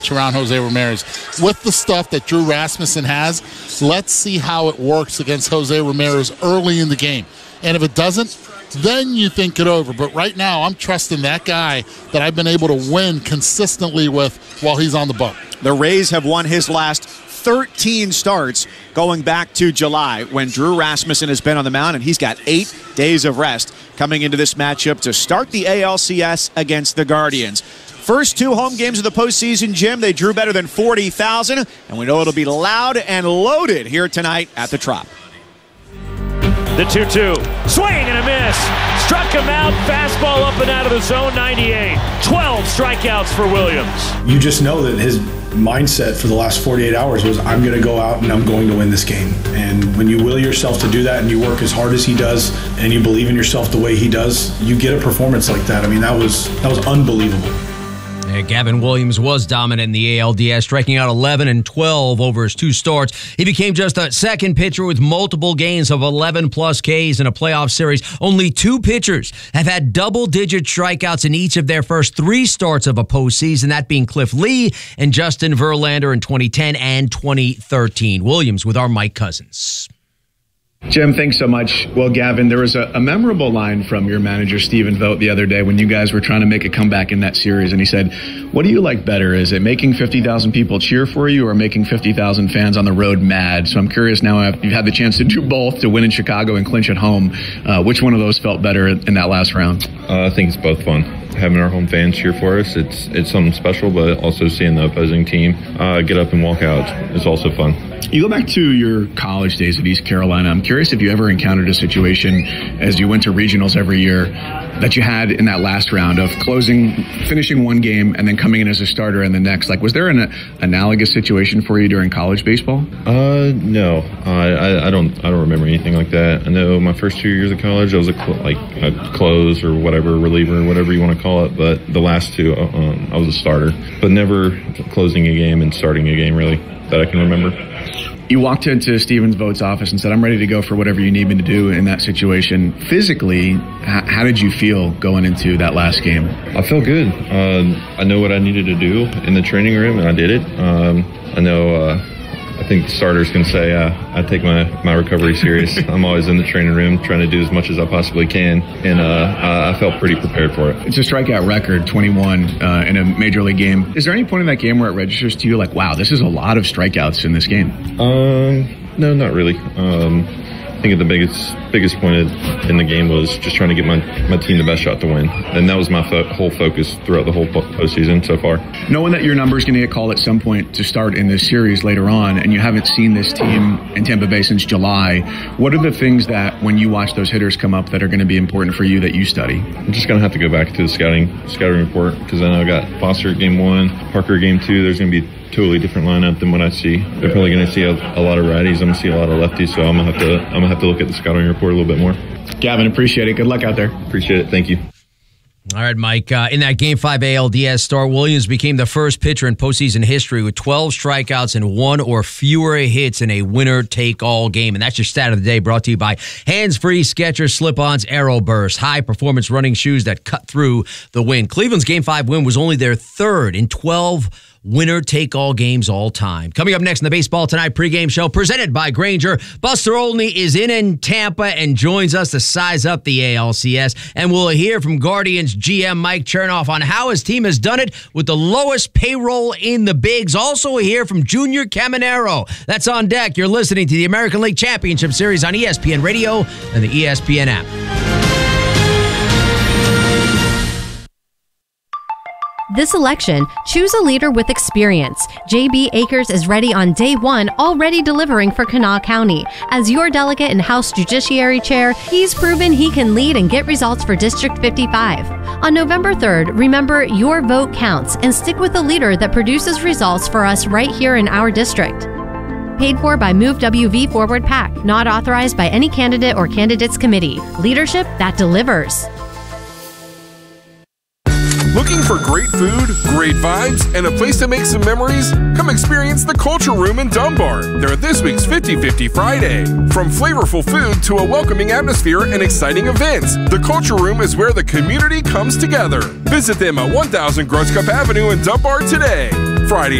around Jose Ramirez. With the stuff that Drew Rasmussen has, let's see how it works against Jose Ramirez early in the game. And if it doesn't, then you think it over. But right now, I'm trusting that guy that I've been able to win consistently with while he's on the bump. The Rays have won his last 13 starts going back to July when Drew Rasmussen has been on the mound, and he's got 8 days of rest coming into this matchup to start the ALCS against the Guardians. First 2 home games of the postseason, Jim, they drew better than 40,000, and we know it'll be loud and loaded here tonight at the Trop. The 2-2. Swing and a miss. Struck him out. Fastball up and out of the zone. 98. 12 strikeouts for Williams. You just know that his mindset for the last 48 hours was, I'm going to go out and I'm going to win this game. And when you will yourself to do that and you work as hard as he does and you believe in yourself the way he does, you get a performance like that. I mean, that was unbelievable. Yeah, Gavin Williams was dominant in the ALDS, striking out 11 and 12 over his 2 starts. He became just a second pitcher with multiple games of 11-plus Ks in a playoff series. Only 2 pitchers have had double-digit strikeouts in each of their first 3 starts of a postseason, that being Cliff Lee and Justin Verlander in 2010 and 2013. Williams with our Mike Cousins. Jim, thanks so much. Well, Gavin, there was a memorable line from your manager, Stephen Vogt, the other day when you guys were trying to make a comeback in that series. And he said, what do you like better? Is it making 50,000 people cheer for you or making 50,000 fans on the road mad? So I'm curious now, you've had the chance to do both, to win in Chicago and clinch at home. Which one of those felt better in that last round? I think it's both fun. Having our home fans cheer for us, it's something special, but also seeing the opposing team get up and walk out is also fun. You go back to your college days at East Carolina. I'm curious if you ever encountered a situation as you went to regionals every year that you had in that last round of finishing one game and then coming in as a starter in the next. Like, was there an analogous situation for you during college baseball? No, I don't remember anything like that. I know my first 2 years of college, I was a close or whatever, reliever, whatever you want to call it. But the last 2, I was a starter, but never closing a game and starting a game really that I can remember. You walked into Stephen Vogt's office and said, I'm ready to go for whatever you need me to do in that situation. Physically, how did you feel going into that last game? I felt good. I know what I needed to do in the training room, and I did it. I think the starters can say I take my recovery serious. I'm always in the training room trying to do as much as I possibly can, and I felt pretty prepared for it. It's a strikeout record, 21 in a major league game. Is there any point in that game where it registers to you like, wow, this is a lot of strikeouts in this game? No, not really. I think the biggest point in the game was just trying to get my team the best shot to win. And that was my whole focus throughout the whole postseason so far. Knowing that your number is going to get called at some point to start in this series later on, and you haven't seen this team in Tampa Bay since July, what are the things that when you watch those hitters come up that are going to be important for you that you study? I'm just going to have to go back to the scouting report, because I know I got Foster at game 1, Parker game 2. There's going to be totally different lineup than what I see. They're probably going to see a lot of righties. I'm going to see a lot of lefties, so I'm going to have to look at the scouting report a little bit more. Gavin, appreciate it. Good luck out there. Appreciate it. Thank you. All right, Mike. In that Game 5 ALDS start, Williams became the first pitcher in postseason history with 12 strikeouts and 1 or fewer hits in a winner-take-all game. And that's your stat of the day, brought to you by Hands-Free Skechers Slip-Ons Aero Burst, high-performance running shoes that cut through the wind. Cleveland's Game 5 win was only their 3rd in 12 winner-take-all games all time. Coming up next in the Baseball Tonight pregame show, presented by Grainger, Buster Olney is in Tampa and joins us to size up the ALCS. And we'll hear from Guardians GM Mike Chernoff on how his team has done it with the lowest payroll in the bigs. Also hear from Junior Caminero. That's on deck. You're listening to the American League Championship Series on ESPN Radio and the ESPN app. This election, choose a leader with experience. J.B. Akers is ready on day 1, already delivering for Kanawha County. As your delegate and House Judiciary Chair, he's proven he can lead and get results for District 55. On November 3rd, remember your vote counts and stick with a leader that produces results for us right here in our district. Paid for by Move WV Forward PAC, not authorized by any candidate or candidates committee. Leadership that delivers. Looking for great food, great vibes, and a place to make some memories? Come experience the Culture Room in Dunbar. They're this week's 50-50 Friday. From flavorful food to a welcoming atmosphere and exciting events, the Culture Room is where the community comes together. Visit them at 1000 Groscup Avenue in Dunbar today. Friday